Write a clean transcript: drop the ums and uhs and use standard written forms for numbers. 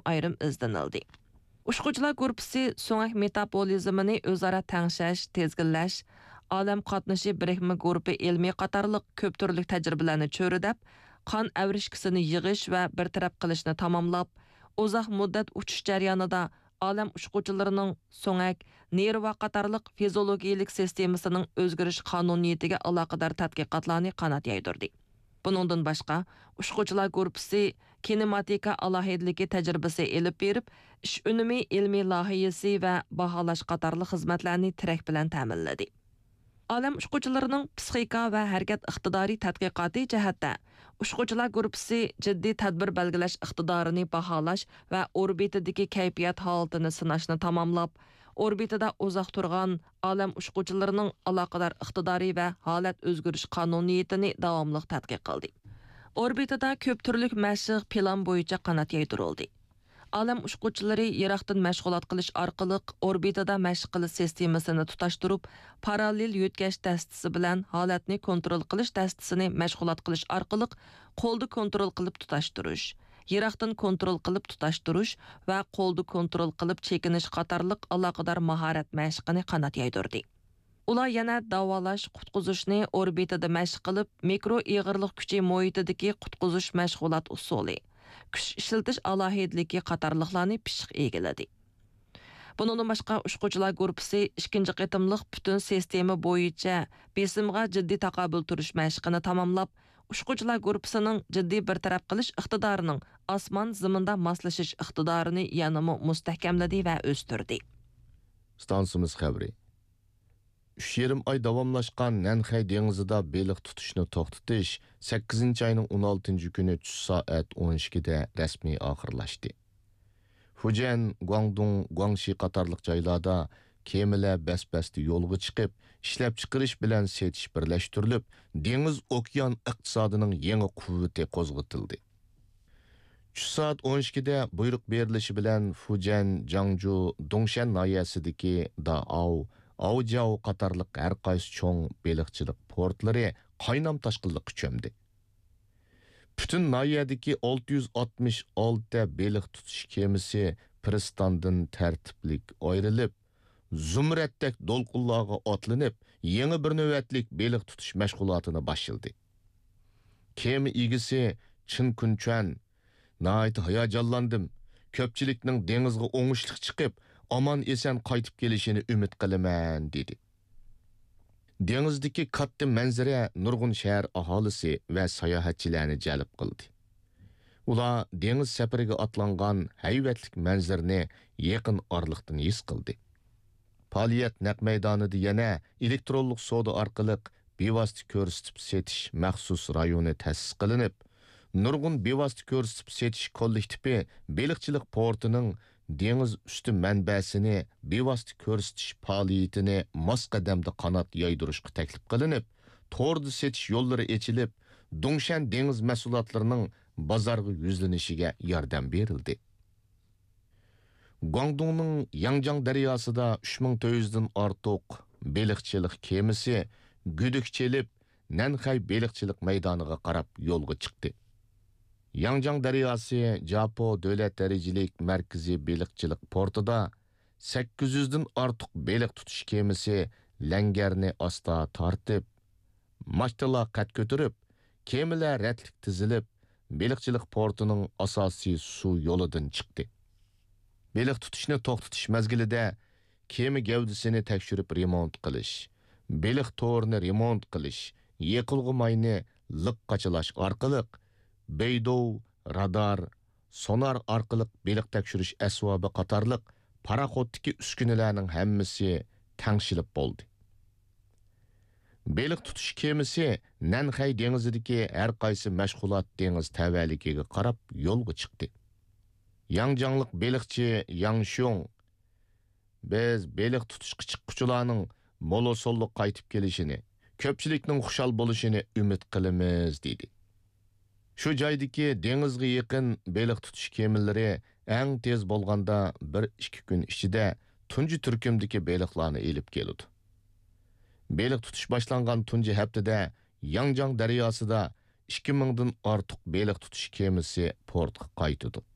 ayrim izlanildi. Uçquchilar guruhi so'ngak metabolizmini o'zaro tangshash, tezginlash, olam qatnashi birikma guruhi ilmiy qatorliq ko'p turli tajribalarni cho'ridab, qon avrishkisini yig'ish va bartaraf qilishni tamomlab, uzoq muddat uchish jarayonida olam uçquchilarining so'ngak, nerva qatorliq fiziologiyalik sistemasining o'zgarish qonuniyatiga aloqador tadqiqotlarni qanot yaydirdi. Buningdan boshqa, uçquchilar guruhi kinematika alohidligi tajribasi elib berib, ish unumi ilmiy lohiyasi va baholash qatorli xizmatlarni tirak bilan ta'minladi. Olam uçquchilarining psixika va harakat iqtidoriy tadqiqoti jihatda uçquchilar guruhi jiddiy tadbir belgilash iqtidorini baholash va orbitadagi kayfiyat holatini sinashni tamomlab, orbitada uzoq turgan olam uçquchilarining aloqador iqtidoriy va holat o'zgarish qonuniyatini davomli tadqiq qildi. Orbitada ko'p turli mashq plan bo'yicha qanot yaydirildi. Olam uçquchilari yiroqdan mashg'ulot qilish orqali orbitada mashq qilish sistemasini tutashtirib, parallel yo'tkash dastasi bilan holatni kontrol qilish dastasini mashg'ulot qilish orqali qo'lda kontrol qilib tutashtirish, yiroqdan kontrol qilib tutashtirish va qo'lda kontrol qilib chekinish qatorliq aloqador mahorat mashqini qanot yaydirdi. Ular yana davolash, qutqizishni orbitada mashq qilib, mikro ig'irlik kuchi muhitidagi qutqizish mashg'ulot usuli, kuch ishlatish alohidligi qatorliqlarni pishiq egiladi. Bundan boshqa uçquchilar guruhi ikkinchi qitimliq butun sistema bo'yicha besimga jiddiy taqobil turish mashqini tamomlab, uçquchilar guruhining jiddiy bartaraf qilish iqtidorining osmon zaminda moslashish iqtidorini yanama mustahkamladi va o'stirdi. Stansimiz xabari. 3,5 ay davomlashgan Nanxay dengizida beliq tutishni to'xtatish 8-ayning 16 kuni tush soat 12da rasmiy oxirlashdi. Fujian, Guangdong, Guangxi qatorliq joylarda kemalar bas-basti yo'lga chiqib, ishlab chiqarish bilan setish birlashtirilib, dengiz okean iqtisodining yangi quvvati qo'zg'atildi. Tush soat 12da buyruq berilishi bilan Fujian, Jiangzhou, Dongshan noyasidagi Daao, Aojiao qatorliq har qaysi cho'ng beliqchilik portlari qaynam toshqinlikqa cho'mdi. Bütün nayadagi 666 beliq tutish kemisi pristandan tartiblik ayrilib, zumratdak do'lqinlarga otlanib, yangi bir navbatlik beliq tutish mashg'ulotini boshladi. Kema egisi Chin Kunchuan nayt hayajonlandim. Ko'pchilikning dengizga o'ngishlik chiqib, aman esan qaytib kelishini umid qilaman dedi. Dengizdagi katta manzara nurg'un shahar aholisi va sayohatchilarni jalb qildi. Ular dengiz safariga otlangan hayvatlik manzarani yaqin orliqdan his qildi. Faoliyat naq maydonida yana elektronlik savdo orqali bevosita ko'rsatib setish maxsus rayoni ta'sis qilinib, nurg'un bevosita ko'rsatib setish kollektivi beliqchilik portining dengiz usti manbasini bevosita ko'rsatish faoliyatini mos qadamda qanot yaydirishga taklif qilinib, to'rda setish yo'llari ochilib, Dongshan dengiz mahsulotlarining bozorga yuzlanishiga yordam berildi. Guangdongning Yangjang daryosida 3400 dan ortiq beliqchilik kemasi guduq chelib, Nanxay beliqchilik maydoniga qarab yo'lga chiqdi. Yangjang daryosi Japo davlat darajalik markaziy beliqchilik portida 800 dan ortiq beliq tutish kemasi langarni osta tortib, mashtalar qad ko'tarib, kemalar ratlik tizilib, beliqchilik portining asosiy suv yo'lidan chiqdi. Beliq tutishni to'xtatish mazgilida kema gavdasini tekshirib remont qilish, beliq to'rini remont qilish, yiqilg'i mayni liq qachalash orqali beydov, radar, sonar orqali beliq tekshirish asbobi qatorliq paraxoddagi uskunalarning hammasi tangshilib bo'ldi. Beliq tutish kemasi Nanxay dengizidagi har qaysi mashg'ulot dengiz tavalligiga qarab yo'lga chiqdi. Yangjanglik beliqchi Yang Xiong biz beliq tutishga chiqquvchilarning mo'lo-so'lliq qaytib kelishini, ko'pchilikning xushal bo'lishini umid qilamiz dedi. Shu joydagi dengizga yaqin beliq tutish kemalari eng tez bo'lganda 1-2 kun ichida tunji turkumdagi beliqlarni elib keladi. Beliq tutish boshlangan tunji haftada Yangjang daryosida 2000 dan ortiq beliq tutish kemasi portga qaytdi.